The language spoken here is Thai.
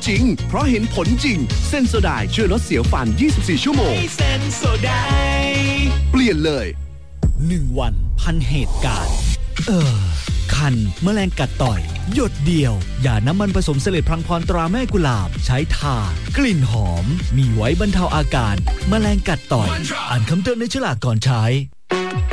จริงเพราะเห็นผลจริงเซนโซไดช่วยลดเสียวฟัน24ชั่วโมงเซนโซไดเปลี่ยนเลย 1 วันพันเหตุการณ์คันแมลงกัดต่อยหยดเดียวอย่าน้ำมันผสมเสลดพลังพรตราแม่กุหลาบใช้ทากลิ่นหอมมีไว้บรรเทาอาการแมลงกัดต่อยอ่านคำเตือนในฉลากก่อนใช้